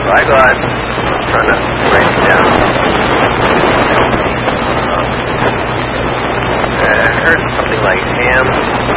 I got, I'm trying to write it down. I heard something like ham